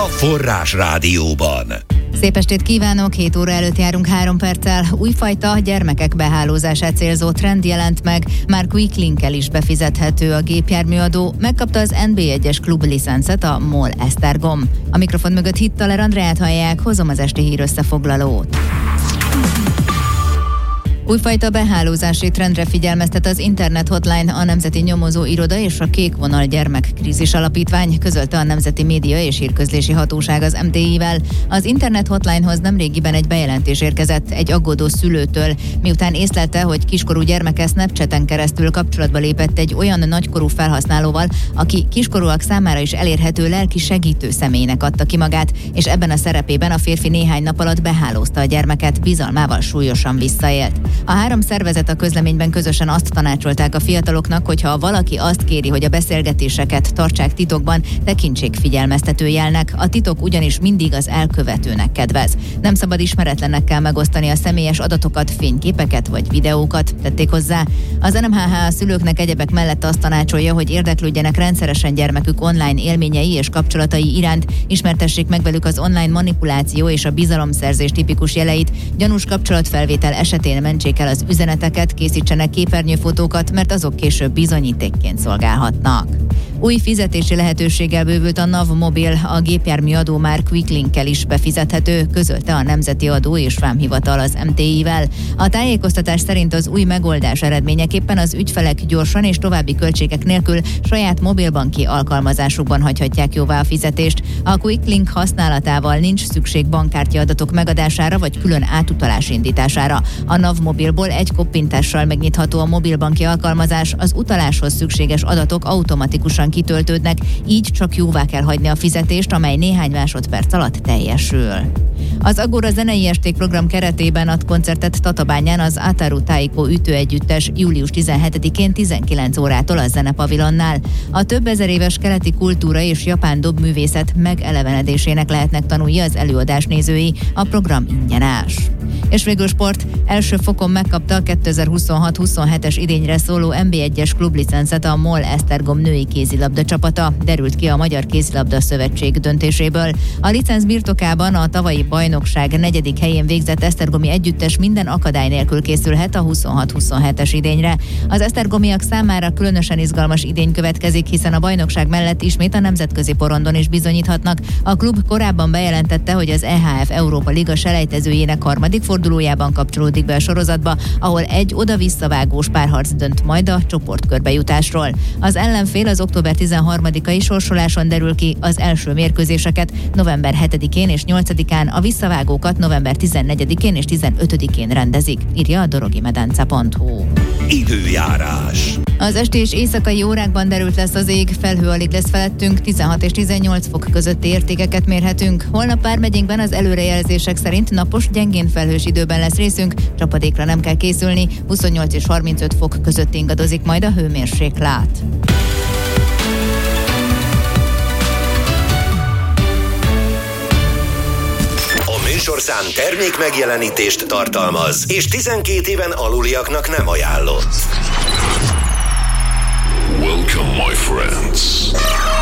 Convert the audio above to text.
a Forrás Rádióban. Szép estét kívánok, 7 óra előtt járunk 3 perccel. Újfajta gyermekek behálózását célzó trend jelent meg, már Quick Link-el is befizethető a gépjárműadó, megkapta az NB1-es klub licencet a MOL Esztergom. A mikrofon mögött Hittaler Andreát hallják, hozom az esti hír összefoglalót. Újfajta behálózási trendre figyelmeztet az Internet Hotline, a Nemzeti Nyomozó Iroda és a Kék Vonal Gyermekkrízis Alapítvány, közölte a Nemzeti Média és Hírközlési Hatóság az MTI-vel. Az Internet Hotline-hoz nemrégiben egy bejelentés érkezett egy aggódó szülőtől, miután észlelte, hogy kiskorú gyermeke Snapchaten keresztül kapcsolatba lépett egy olyan nagykorú felhasználóval, aki kiskorúak számára is elérhető lelki segítő személynek adta ki magát, és ebben a szerepében a férfi néhány nap alatt behálózta a gyermeket, bizalmával súlyosan visszaélt. A 3 szervezet a közleményben közösen azt tanácsolták a fiataloknak, hogy ha valaki azt kéri, hogy a beszélgetéseket tartsák titokban, tekintsék figyelmeztető jelnek, a titok ugyanis mindig az elkövetőnek kedvez. Nem szabad ismeretlenekkel megosztani a személyes adatokat, fényképeket vagy videókat, tették hozzá. Az NMHH a szülőknek egyebek mellett azt tanácsolja, hogy érdeklődjenek rendszeresen gyermekük online élményei és kapcsolatai iránt, ismertessék meg velük az online manipuláció és a bizalomszerzés tipikus jeleit, gyanús kapcsolatfelvétel esetén mentsék el az üzeneteket, készítsenek képernyőfotókat, mert azok később bizonyítékként szolgálhatnak. Új fizetési lehetőséggel bővült a NAV Mobil, a gépjárműadó már Quick Link-kel is befizethető, közölte a Nemzeti Adó és Vámhivatal az MTI-vel. A tájékoztatás szerint az új megoldás eredményeképpen az ügyfelek gyorsan és további költségek nélkül saját mobilbanki alkalmazásukban hagyhatják jóvá a fizetést. A Quick Link használatával nincs szükség bankkártya adatok megadására vagy külön átutalás indítására. A NAV Mobilból egy koppintással megnyitható a mobilbanki alkalmazás, az utaláshoz szükséges adatok automatikusan kitöltődnek, így csak jóvá kell hagyni a fizetést, amely néhány másodperc alatt teljesül. Az Agora zenei esték program keretében ad koncertet Tatabányán az Ataru Taiko ütőegyüttes július 17-én 19 órától a Zenepavilonnál. A több ezer éves keleti kultúra és japán dobművészet megelevenedésének lehetnek tanulni az előadás nézői, a program ingyenes. És végül sport, első fokon megkapta a 2026-27-es idényre szóló NB1-es klublicencet a MOL Esztergom női kézilabda csapata, derült ki a Magyar Kézilabda Szövetség döntéséből. A licenc birtokában a tavalyi bajnokság 4. helyén végzett esztergomi együttes minden akadály nélkül készülhet a 26-27-es idényre. Az esztergomiak számára különösen izgalmas idény következik, hiszen a bajnokság mellett ismét a nemzetközi porondon is bizonyíthatnak. A klub korábban bejelentette, hogy az EHF Európa Liga selejtezőjének harmadik fordulójában kapcsolódik be a sorozatba, ahol egy oda-visszavágós párharc dönt majd a csoportkörbe jutásról. Az ellenfél az október 13-ai sorsoláson derül ki, az első mérkőzéseket november 7-én és 8-án, a visszavágókat november 14-én és 15-én rendezik, írja a dorogimedence.hu. Időjárás. Az esti és éjszakai órákban derült lesz az ég, felhő alig lesz felettünk, 16 és 18 fok közötti értékeket mérhetünk. Holnap vármegyénkben az előrejelzések szerint napos, gyengén felhős időben lesz részünk, csapadékra nem kell készülni, 28 és 35 fok között ingadozik majd a hőmérséklet. Műsorszám termék megjelenítést tartalmaz, és 12 éven aluliaknak nem ajánlott. Welcome, my friends.